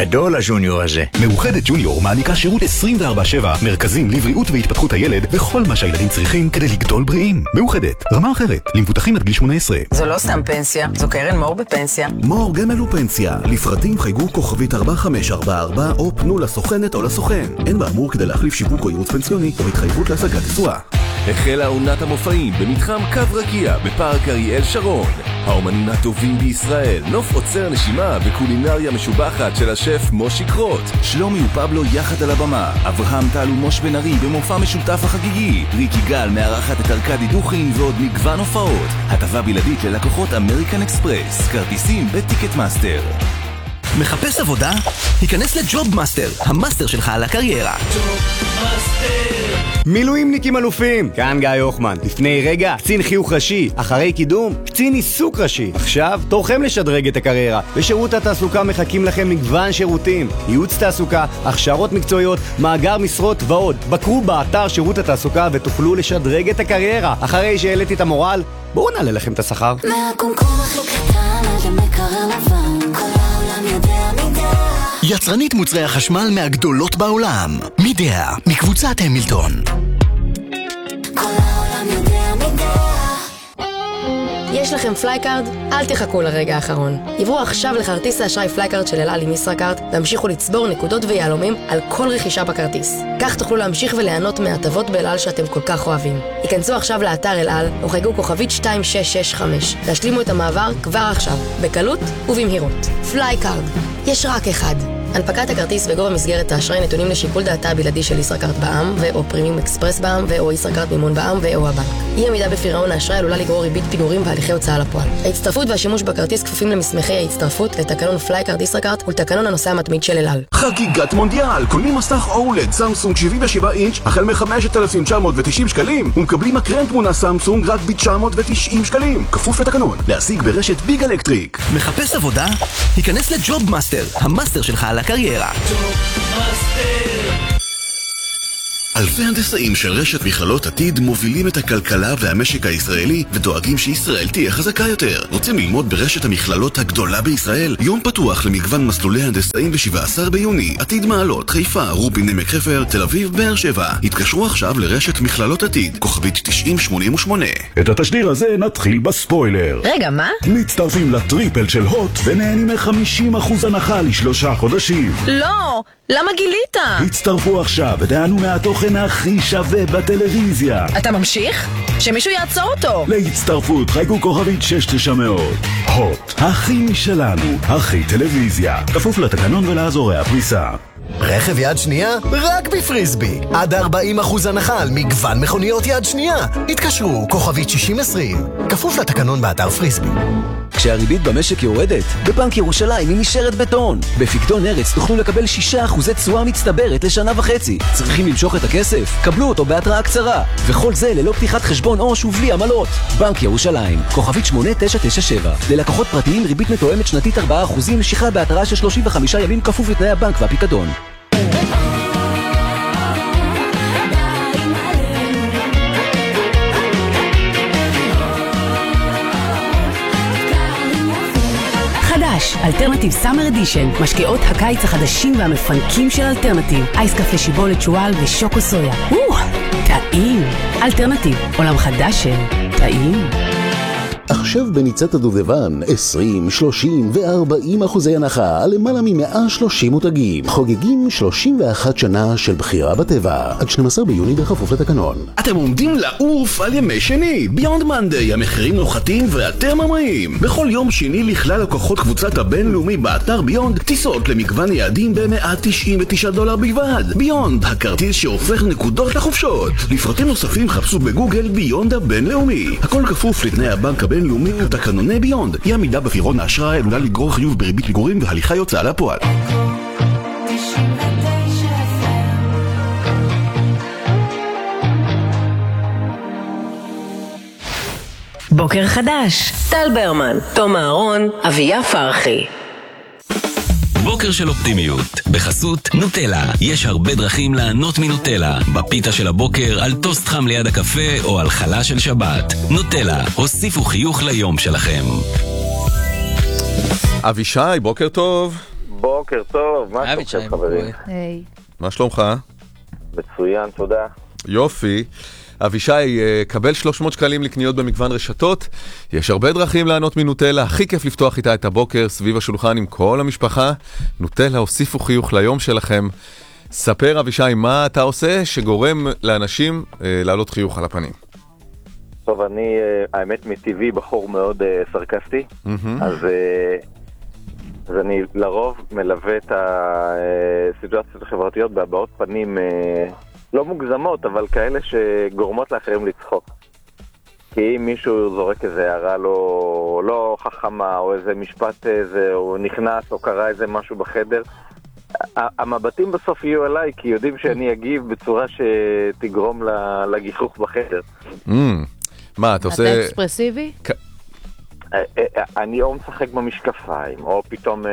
גדול הג'וניור הזה. מאוחדת ג'וניור מעניקה שירות 24/7, מרכזים לבריאות והתפתחות הילד וכל מה שהילדים צריכים כדי לגדול בריאים. מאוחדת, רמה אחרת, למבוטחים עד גיל 18. זו לא סתם פנסיה, זו קרן מור בפנסיה. מור גמל ופנסיה, לפרטים חייגו כוכבית 4544 או פנו לסוכנת או לסוכן. אין באמור כדי להחליף שיווק או ייעוץ פנסיוני או התחייבות להשגת תשואה. החלה עונת המופעים במתחם קו רקיע בפארק אריאל שרון. האומנים הטובים בישראל, נוף עוצר נשימה וקולינריה משובחת של השף מושי קרוט. שלומי ופבלו יחד על הבמה, אברהם טל ומוש בן ארי במופע משותף החגיגי, ריקי גל מארחת את ארקדי דוכין ועוד מגוון הופעות. הטבה בלעדית ללקוחות אמריקן אקספרס, כרטיסים בטיקט מאסטר. מחפש עבודה? היכנס לג'וב מאסטר, המאסטר שלך על הקריירה. מילואימניקים אלופים, כאן גיא הוחמן. לפני רגע, קצין חיוך ראשי, אחרי קידום, קצין עיסוק ראשי. עכשיו, תורכם לשדרג את הקריירה. בשירות התעסוקה מחכים לכם מגוון שירותים, ייעוץ תעסוקה, הכשרות מקצועיות, מאגר משרות ועוד. בקרו באתר שירות התעסוקה ותוכלו לשדרג את הקריירה. אחרי שהעליתי את המורל, בואו נעלה לכם את השכר. מהקומקום הכי קטן עד למקרר לבן, כל העולם יודע מידע. יצרנית מוצרי החשמל מהגדולות בעולם, מידע, מקבוצת המילטון. כל העולם יודע מידע. יש לכם פלייקארד? אל תחכו לרגע האחרון. עברו עכשיו לכרטיס האשראי פלייקארד של אל על עם ישראכרט והמשיכו לצבור נקודות ויהלומים על כל רכישה בכרטיס. כך תוכלו להמשיך וליהנות מהטבות באל על שאתם כל כך אוהבים. היכנסו עכשיו לאתר אל על או חייגו כוכבית 2665. להשלימו את המעבר כבר עכשיו, בקלות ובמהירות. פלייקארד, יש רק אחד. הנפקת הכרטיס וגובה מסגרת האשראי נתונים לשיקול דעתה הבלעדי של ישראכרט בע"מ ו/או פרימיום אקספרס בע"מ ו/או ישראכרט מימון בע"מ ו/או הבנק. אי עמידה בפירעון האשראי עלולה לגרור ריבית פיגורים והליכי הוצאה לפועל. ההצטרפות והשימוש בכרטיס כפופים למסמכי ההצטרפות לתקנון פלייקארד ישראכרט ולתקנון הנוסע המתמיד של אל על. חגיגת מונדיאל, קונים מסך אולד סמסונג 77 אינץ' החל מ-5,990 שקלים ומקבלים מקרן תמונה סמסונג רק ב-990 שקלים. כפוף לתקנון, להשיג ברשת ביג אלקטריק. מחפש עבודה? היכנס לג'וב מאסטר, המאסטר שלך על הקריירה. אלפי הנדסאים של רשת מכללות עתיד מובילים את הכלכלה והמשק הישראלי ודואגים שישראל תהיה חזקה יותר. רוצים ללמוד ברשת המכללות הגדולה בישראל? יום פתוח למגוון מסלולי הנדסאים ב-17 ביוני. עתיד מעלות, חיפה, רובין עמק חפר, תל אביב, באר שבע. התקשרו עכשיו לרשת מכללות עתיד, כוכבית 9088. את התשדיר הזה נתחיל בספוילר. רגע, מה? מצטרפים לטריפל של הוט ונהנים מ-50% הנחה ל3 חודשים. לא! למה גילית? הצטרפו עכשיו ותענו מהתוכן הכי שווה בטלוויזיה. אתה ממשיך? שמישהו יעצור אותו. להצטרפות חייגו כוכבית 6900. הוט, הכי משלנו, הכי טלוויזיה. כפוף לתקנון ולאזורי הפריסה. רכב יד שנייה? רק בפריסבי. עד 40% הנחה על מגוון מכוניות יד שנייה. התקשרו, כוכבית 6020. כפוף לתקנון באתר פריסבי. כשהריבית במשק יורדת, בבנק ירושלים היא נשארת בטון. בפיקדון ארץ תוכלו לקבל 6% תשואה מצטברת לשנה וחצי. צריכים למשוך את הכסף? קבלו אותו בהתראה קצרה. וכל זה ללא פתיחת חשבון עו"ש ובלי עמלות. בנק ירושלים, כוכבית 8997. ללקוחות פרטיים ריבית מתואמת שנתית 4%, משיכה בהתראה של 35 ימים כפוף לתנאי הבנק והפיקדון. חדש, אלטרנטיב סאמר אדישן, משקאות הקיץ החדשים והמפנקים של אלטרנטיב, אייס קפה שיבולת שואל ושוקו סויה. טעים. אלטרנטיב, עולם חדש של טעים. עכשיו בניצת הדובדבן 20, 30 ו-40% הנחה על למעלה מ-130 מותגים. חוגגים 31 שנה של בחירה בטבע. עד 12 ביוני בכפוף לתקנון. אתם עומדים לעוף על ימי שני. ביונד מנדי, המחירים נוחתים ואתם ממריאים. בכל יום שני לכלל לקוחות קבוצת הבינלאומי באתר ביונד, טיסות למגוון יעדים ב$199 בלבד. ביונד, הכרטיס שהופך נקודות לחופשות. לפרטים נוספים חפשו בגוגל ביונד הבינלאומי. הכל כפוף לתנאי הבנק הבינלאומי ותקנוני ביונד. אי עמידה בפירעון האשראי עלולה לגרור חיוב בריבית פיגורים והליכי הוצאה לפועל. בוקר חדש, טל ברמן, תום אהרון, אביה פרחי. בוקר של אופטימיות, בחסות נוטלה. יש הרבה דרכים לענות מנוטלה. בפיתה של הבוקר, על טוסט חם ליד הקפה או על חלה של שבת. נוטלה, הוסיפו חיוך ליום שלכם. אבישי, בוקר טוב. בוקר טוב, מה שלומכם חברים? היי. מה שלומך? מצוין, תודה. יופי. אבישי, קבל 300 שקלים לקניות במגוון רשתות. יש הרבה דרכים לענות מנוטלה. הכי כיף לפתוח איתה את הבוקר סביב השולחן עם כל המשפחה. נוטלה, הוסיפו חיוך ליום שלכם. ספר אבישי, מה אתה עושה שגורם לאנשים לעלות חיוך על הפנים? טוב, אני, האמת מטבעי בחור מאוד סרקסטי, אז אני לרוב מלווה את הסיטואציות החברתיות בהבעות פנים לא מוגזמות, אבל כאלה שגורמות לאחרים לצחוק. כי אם מישהו זורק איזה הערה לא חכמה, או איזה משפט או נכנס, או קרא איזה משהו בחדר, המבטים בסוף יהיו עליי, כי יודעים שאני אגיב בצורה שתגרום לגיחוך בחדר. מה, אתה עושה... אתה אקספרסיבי? אני או משחק במשקפיים, או פתאום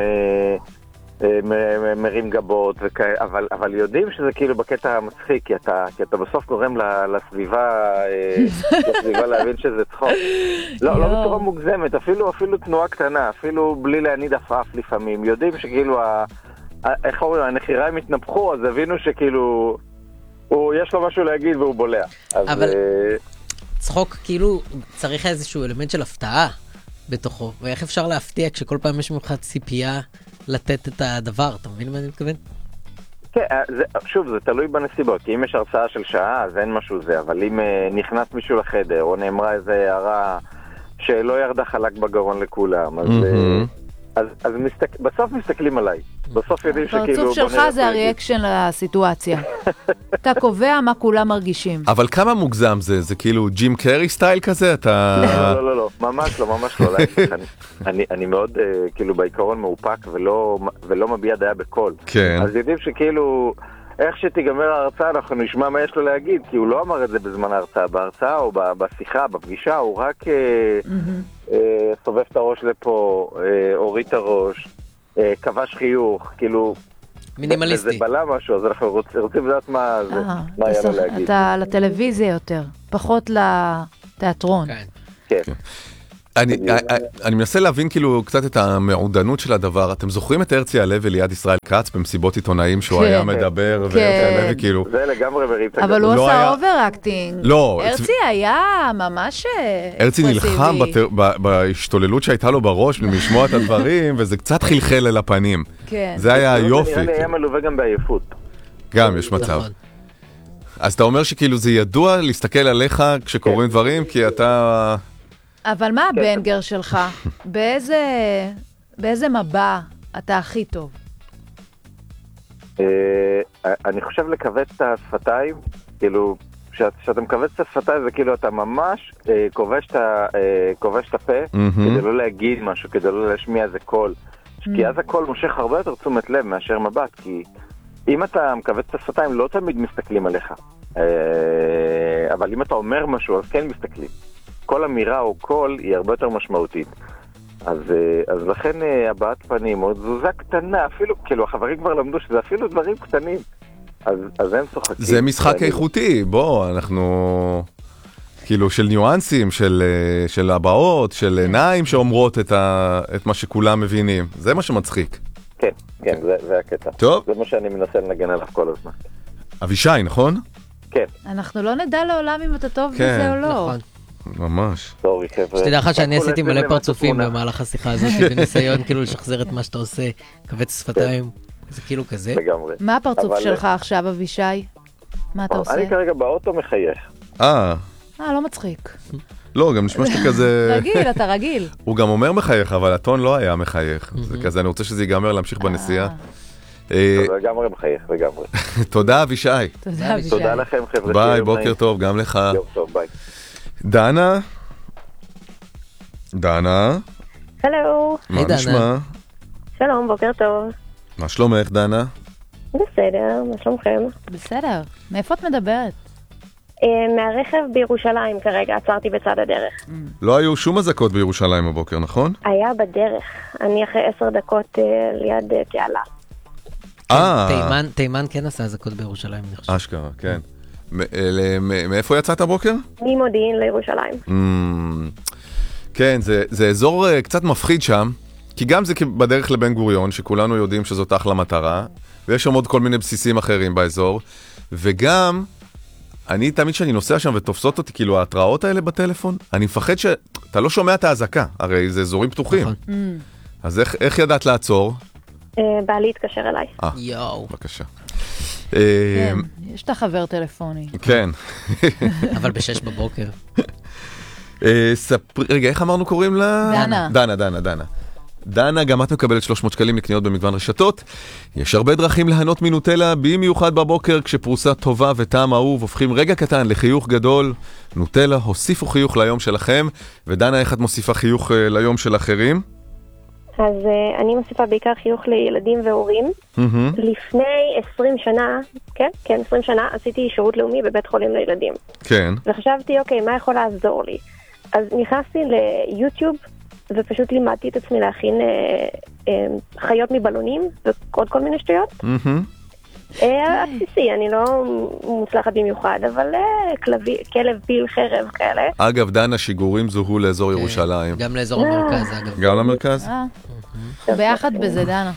מרים גבות, אבל יודעים שזה כאילו בקטע מצחיק, כי אתה בסוף גורם לסביבה להבין שזה צחוק. לא בצורה מוגזמת, אפילו תנועה קטנה, אפילו בלי להניד עפעף לפעמים. יודעים שכאילו, איך אומרים, הנחיריים התנפחו, אז הבינו שכאילו, יש לו משהו להגיד והוא בולע. אבל צחוק כאילו צריך איזשהו אלמנט של הפתעה בתוכו, ואיך אפשר להפתיע כשכל פעם יש ממך ציפייה לתת את הדבר, אתה מבין מה אני מתכוון? כן, שוב, זה תלוי בנסיבות, כי אם יש הרצאה של שעה, אז אין משהו זה, אבל אם נכנס מישהו לחדר, או נאמרה איזו הערה שלא ירדה חלק בגרון לכולם, אז בסוף מסתכלים עליי. בסוף יודעים שכאילו... הפרצוף שלך זה הריאקשן לסיטואציה. אתה קובע מה כולם מרגישים. אבל כמה מוגזם זה? זה כאילו ג'ים קרי סטייל כזה? לא, ממש לא. אני מאוד כאילו בעיקרון מאופק ולא מביע דעה בקול. אז יודעים שכאילו... איך שתיגמר ההרצאה אנחנו נשמע מה יש לו להגיד, כי הוא לא אמר את זה בזמן ההרצאה. בהרצאה או בשיחה, בפגישה, הוא רק סובב את הראש לפה, הוריד את הראש, כבש חיוך, כאילו... מינימליסטי. זה בלה משהו, אז אנחנו רוצים לדעת מה היה לו להגיד. אתה לטלוויזיה יותר, פחות לתיאטרון. כן. אני מנסה להבין כאילו קצת את המעודנות של הדבר. אתם זוכרים את הרצי הלוי ליד ישראל כץ במסיבות עיתונאים שהוא היה מדבר, והרצי הלוי כאילו... זה לגמרי וריצה. אבל הוא עשה אובר-אקטינג. לא. הרצי היה ממש... הרצי נלחם בהשתוללות שהייתה לו בראש לשמוע את הדברים, וזה קצת חלחל אל הפנים. זה היה היופי. זה היה מלווה גם בעייפות. גם, יש מצב. אז אתה אומר שכאילו זה ידוע להסתכל עליך כשקוראים דברים, כי אתה... אבל מה הבנגר שלך? באיזה מבע אתה הכי טוב? אני חושב לכווץ את השפתיים, כאילו, כשאתה מכווץ את השפתיים זה כאילו אתה ממש כובש את הפה, כדי לא להגיד משהו, כדי לא להשמיע איזה קול. כי אז הקול מושך הרבה יותר תשומת לב מאשר מבט, כי אם אתה מכווץ את השפתיים לא תמיד מסתכלים עליך. אבל אם אתה אומר משהו אז כן מסתכלים. כל אמירה או קול היא הרבה יותר משמעותית. אז לכן הבעת פנים, או תזוזה קטנה, אפילו, כאילו החברים כבר למדו שזה אפילו דברים קטנים, אז הם צוחקים. זה משחק איכותי, בוא, אנחנו, כאילו של ניואנסים, של הבעות, של עיניים שאומרות את מה שכולם מבינים. זה מה שמצחיק. כן, זה הקטע. טוב. זה מה שאני מנסה לנגן עליו כל הזמן. אבישי, נכון? כן. אנחנו לא נדע לעולם אם אתה טוב בזה או לא. נכון. ממש. סורי חבר'ה. שתדע לך שאני עשיתי מלא פרצופים במהלך השיחה הזאת, בניסיון כאילו לשחזר את מה שאתה עושה, כבץ שפתיים, זה כאילו כזה. לגמרי. מה הפרצוף שלך עכשיו, אבישי? מה אתה עושה? אני כרגע באוטו מחייך. לא מצחיק. לא, גם נשמע שאתה כזה... רגיל, אתה רגיל. הוא גם אומר מחייך, אבל הטון לא היה מחייך. זה כזה, אני רוצה שזה ייגמר להמשיך בנסיעה. לגמרי מחייך, לגמרי. תודה, אבישי. תודה, אבישי. תודה לכם, חבר'ה. ביי, בוקר טוב, גם לך. יום טוב, ביי. דנה? הלו. מה נשמע? שלום, בוקר טוב. מה שלומך, דנה? בסדר, מה שלומכם? בסדר. מאיפה את מדברת? מהרכב בירושלים כרגע, עצרתי בצד הדרך. לא היו שום אזעקות בירושלים הבוקר, נכון? היה בדרך. אני אחרי 10 דקות ליד תעלה. תימן כן עשה אזעקות בירושלים, אני חושב. אשכרה, כן. מאיפה יצאת הבוקר? ממודיעין לירושלים. כן, זה אזור קצת מפחיד שם, כי גם זה בדרך לבן גוריון, שכולנו יודעים שזאת אחלה מטרה, ויש שם עוד כל מיני בסיסים אחרים באזור, וגם, אני תמיד שאני נוסע שם ותופסות אותי, כאילו ההתראות האלה בטלפון, אני מפחד שאתה לא שומע את ההזקה, הרי זה אזורים פתוחים. אז איך ידעת לעצור? בעלי התקשר אליי. יואו. בבקשה. כן, יש את החבר טלפוני. כן. אבל ב-6 בבוקר. רגע, איך אמרנו קוראים לה? דנה. דנה, גם את מקבלת 300 שקלים לקניות במגוון רשתות. יש הרבה דרכים להנות מנוטלה, במיוחד בבוקר, כשפרוסה טובה וטעם אהוב, הופכים רגע קטן לחיוך גדול. נוטלה, הוסיפו חיוך ליום שלכם. ודנה, איך את מוסיפה חיוך ליום של אחרים? אז אני מוסיפה בעיקר חיוך לילדים והורים. לפני 20 שנה, כן, 20 שנה, עשיתי שירות לאומי בבית חולים לילדים. כן. וחשבתי, אוקיי, מה יכול לעזור לי? אז נכנסתי ליוטיוב, ופשוט לימדתי את עצמי להכין חיות מבלונים, ועוד כל מיני שטויות. הבסיסי, אני לא מוצלחת במיוחד, אבל כלב, פיל, חרב, כאלה. אגב, דנה, שיגורים זוהו לאזור ירושלים. גם לאזור המרכז, אגב. גם למרכז? ביחד בזה, דנה.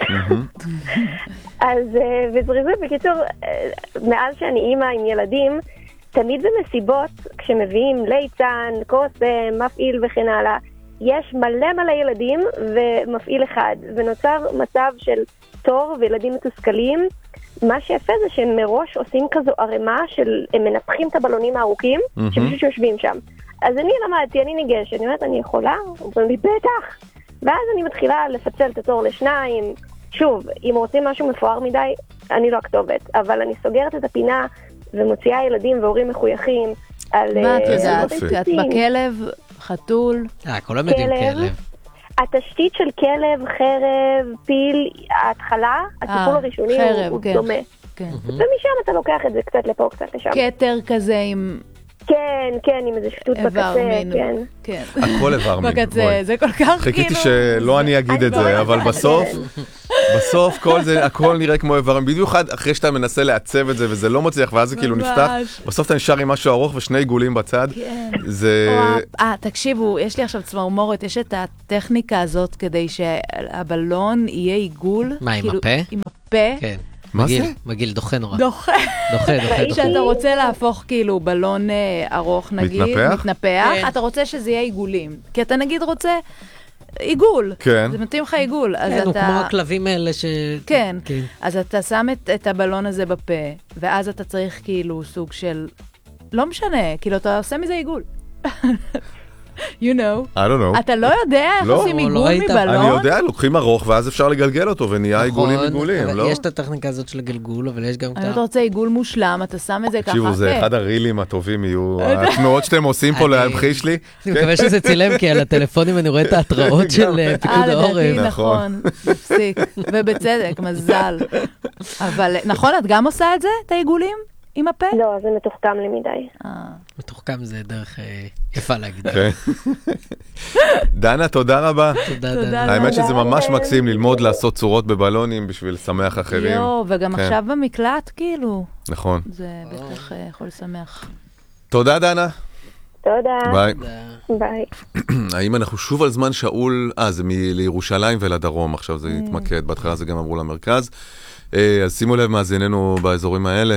אז בזריזות, בקיצור, מאז שאני אימא עם ילדים, תמיד במסיבות, כשמביאים ליצן, קוסם, מפעיל וכן הלאה, יש מלא ילדים ומפעיל אחד, ונוצר מצב של תור וילדים מתוסכלים. מה שיפה זה שהם מראש עושים כזו ערימה של, הם מנפחים את הבלונים הארוכים, שפשוט יושבים שם. אז אני למדתי, אני ניגשת, אני אומרת, אני יכולה? אומרים לי, בטח! ואז אני מתחילה לפצל את התור לשניים. שוב, אם רוצים משהו מפואר מדי, אני לא הכתובת, אבל אני סוגרת את הפינה ומוציאה ילדים והורים מחויכים על... מה את יודעת? את בכלב, חתול? כולם יודעים כלב. התשתית של כלב, חרב, פיל, ההתחלה, הטיפול הראשוני הוא דומה. ומשם אתה לוקח את זה קצת לפה, קצת לשם. כתר כזה עם... כן, עם איזה שטות בקצה, כן. הכל איבר מין. בקצה, זה כל כך כאילו... חיכיתי שלא אני אגיד את זה, אבל בסוף הכל נראה כמו איבר מין. במיוחד אחרי שאתה מנסה לעצב את זה וזה לא מצליח, ואז זה כאילו נפתח, בסוף אתה נשאר עם משהו ארוך ושני עיגולים בצד. זה... תקשיבו, יש לי עכשיו צמרמורת, יש את הטכניקה הזאת כדי שהבלון יהיה עיגול. מה, עם הפה? עם הפה. כן. מה זה? מגיל דוחה נורא. דוחה. שאתה רוצה להפוך כאילו בלון ארוך נגיד, מתנפח, אתה רוצה שזה יהיה עיגולים. כי אתה נגיד רוצה עיגול. כן. זה מתאים לך עיגול. כן, הוא כמו הכלבים האלה ש... כן. אז אתה שם את הבלון הזה בפה, ואז אתה צריך כאילו סוג של... לא משנה, כאילו אתה עושה מזה עיגול. You know. I don't know. אתה לא יודע איך עושים עיגול מבלון? אני יודע, לוקחים ארוך ואז אפשר לגלגל אותו ונהיה עיגולים, לא? יש את הטכניקה הזאת של הגלגול, אבל יש גם... אתה רוצה עיגול מושלם, אתה שם את זה ככה. תקשיבו, זה אחד הרילים הטובים יהיו, התנועות שאתם עושים פה להמחיש לי. אני מקווה שזה צילם, כי על הטלפונים אני רואה את ההתראות של פיקוד העורף. נכון, מפסיק, ובצדק, מזל. אבל נכון, את גם עושה את זה, את העיגולים? עם הפה? לא, זה מתוחכם לי מדי. מתוחכם זה דרך יפה להגיד. דנה, תודה רבה. תודה. האמת שזה ממש מקסים ללמוד לעשות צורות בבלונים בשביל לשמח אחרים. וגם עכשיו במקלט, כאילו. נכון. זה בטח יכול לשמח. תודה, דנה. תודה. ביי. האם אנחנו שוב על זמן שאול? זה לירושלים ולדרום, עכשיו זה יתמקד, בהתחלה זה גם אמרו למרכז. אז שימו לב מאזיננו באזורים האלה,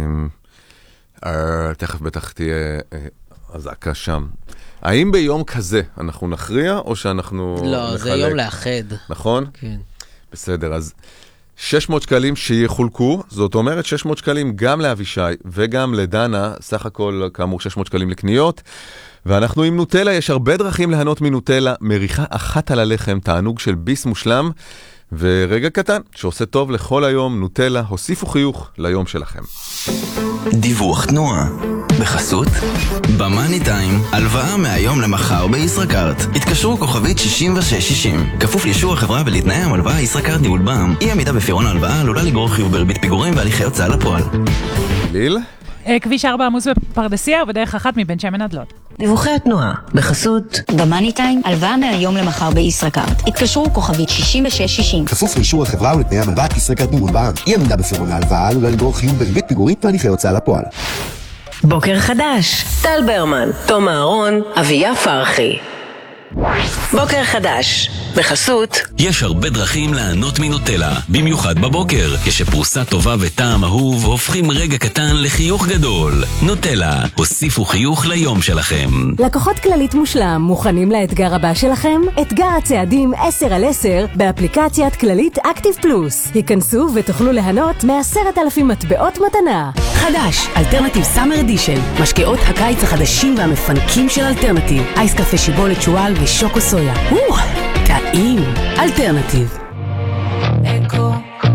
תכף בטח תהיה הזעקה שם. האם ביום כזה אנחנו נכריע או שאנחנו נחלק? לא, זה יום לאחד. נכון? כן. בסדר, אז 600 שקלים שיחולקו, זאת אומרת 600 שקלים גם לאבישי וגם לדנה, סך הכל כאמור 600 שקלים לקניות, ואנחנו עם נוטלה, יש הרבה דרכים להנות מנוטלה, מריחה אחת על הלחם, תענוג של ביס מושלם, ורגע קטן שעושה טוב לכל היום, נוטלה, הוסיפו חיוך ליום שלכם. דיווח תנועה בחסות במאני טיים, הלוואה מהיום למחר בישראכרט. התקשרו כוכבית 6660, כפוף לאישור החברה ולתנאי המלוואה. ישראכרט ניהול בע"מ, אי עמידה בפירעון ההלוואה עלולה לגרור חיוב בריבית פיגורים והליכי הוצאה לפועל. ליל? כביש 4 עמוס בפרדסיה ובדרך אחת מבן שמן עד לוד. דיווחי התנועה בחסות במאני טיים, הלוואה מהיום למחר בישראכרט. התקשרו כוכבית 6660, כפוף לאישור החברה ולתנאי המלוואה. ישראכרט ניהול בע"מ, אי עמידה בפירעון ההלוואה עלולה לגרור חיוב בריבית פיגורים והליכי הוצאה לפועל. בוקר חדש, טל ברמן, תום אהרון, אביה פרחי. בוקר חדש בחסות. יש הרבה דרכים לענות מנוטלה, במיוחד בבוקר, כשפרוסה טובה וטעם אהוב הופכים רגע קטן לחיוך גדול. נוטלה, הוסיפו חיוך ליום שלכם. לקוחות כללית מושלם, מוכנים לאתגר הבא שלכם? אתגר הצעדים 10/10 באפליקציית כללית אקטיב פלוס. היכנסו ותוכלו ליהנות מ10,000 מטבעות מתנה. חדש, אלטרנטיב סאמר אדישן. משקאות הקיץ החדשים והמפנקים של אלטרנטיב. אייס קפה שיבולת שואל ושוקו סויה. טעים. אלטרנטיב. אקו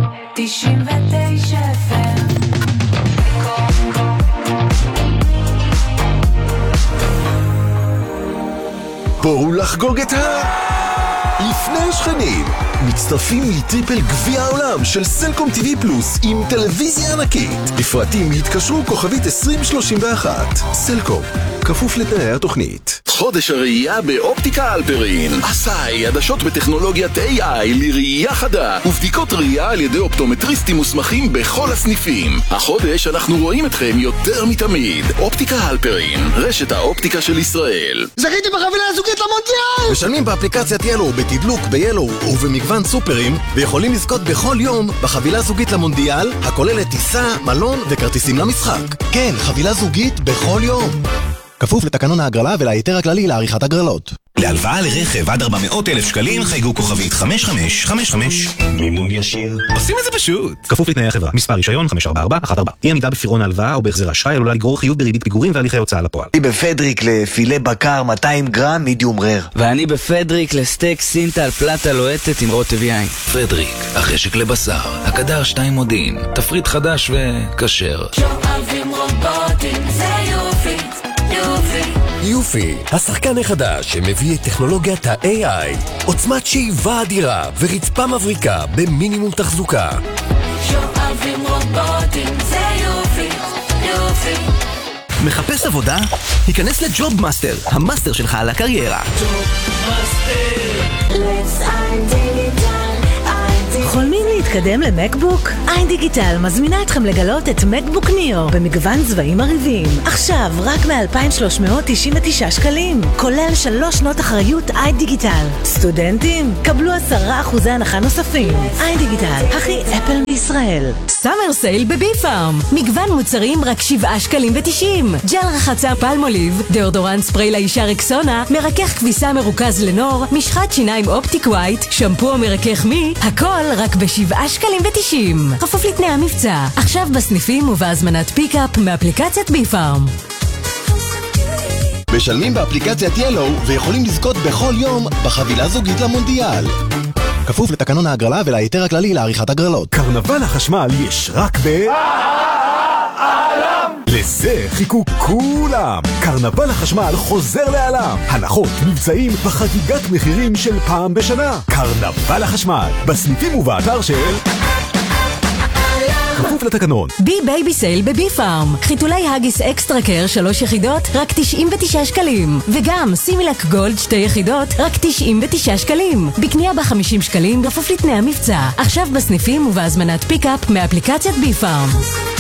99 FM. בואו לחגוג את לפני שכנים. מצטרפים לטריפל גביע העולם של סלקום TV פלוס עם טלוויזיה ענקית. לפרטים התקשרו כוכבית 2031. סלקום, כפוף לתנאי התוכנית. חודש הראייה באופטיקה אלפרין. עשאי, עדשות בטכנולוגיית AI לראייה חדה ובדיקות ראייה על ידי אופטומטריסטים מוסמכים בכל הסניפים. החודש אנחנו רואים אתכם יותר מתמיד. אופטיקה אלפרין, רשת האופטיקה של ישראל. זכיתי בחבילה הזוגית למונדיאל! משלמים באפליקציית ילו, בתדלוק, ביילו ובמגוון סופרים, ויכולים לזכות בכל יום בחבילה זוגית למונדיאל, הכוללת טיסה, מלון וכרטיסים למשחק. כן, חבילה זוגית בכל יום. כפוף לתקנון ההגרלה ולהיתר הכללי לעריכת הגרלות. להלוואה לרכב עד 400,000 שקלים חייגו כוכבית 5555. מימון ישיר. עושים את זה פשוט. כפוף לתנאי החברה. מספר רישיון 5414. אי עמידה בפירעון ההלוואה או בהחזר אשראי עלולה לגרור חיוב בריבית פיגורים והליכי הוצאה לפועל. אני בפדריק לפילה בקר 200 גרם מידיום רר. ואני בפדריק לסטייק סינטל פלטה לוהטת עם רוטב יין. פדריק, החשק לבשר, הקדר 2 מודיעין, תפריט חדש וכשר. שואבים רובוטים זה יופי. יופי, השחקן החדש שמביא את טכנולוגיית ה-AI, עוצמת שאיבה אדירה ורצפה מבריקה במינימום תחזוקה. שואבים רובוטים זה יופי. מחפש עבודה? היכנס לג'וב מאסטר, המאסטר שלך על הקריירה. חולמים להתקדם למקבוק? איין דיגיטל מזמינה אתכם לגלות את מקבוק ניאו במגוון צבעים מרהיבים. עכשיו רק מ-2,399 שקלים, כולל 3 שנות אחריות איין דיגיטל. סטודנטים, קבלו 10% הנחה נוספים. איין דיגיטל, הכי אפל בישראל. סאמר סייל בבי פארם. מגוון מוצרים רק 7 שקלים ו90. ג'ל רחצה פלמוליב, דאודורנט ספרי לאישה רקסונה, מרכך כביסה מרוכז לנור, משחת שיניים אופטיק ווייט, שמפו מרכך מי, הכל רק ב7 שקלים ו90. כפוף לתנאי המבצע. עכשיו בסניפים ובהזמנת פיקאפ מאפליקציית בי פארם. משלמים באפליקציית ילו ויכולים לזכות בכל יום בחבילה זוגית למונדיאל. כפוף לתקנון ההגרלה ולהיתר הכללי לעריכת הגרלות. קרנבל החשמל יש רק לזה חיכו כולם. קרנבל החשמל חוזר לעלם. הנחות, מבצעים וחגיגת מחירים של פעם בשנה. קרנבל החשמל, בסניפים ובאתר של כפוף לתקנון. בי בייבי סייל בבי פארם. חיתולי הגיס אקסטרה קר 3 יחידות רק 99 שקלים. וגם סימילק גולד 2 יחידות רק 99 שקלים. בקנייה ב50 שקלים בכפוף לתנאי המבצע. עכשיו בסניפים ובהזמנת פיקאפ מאפליקציית בי פארם.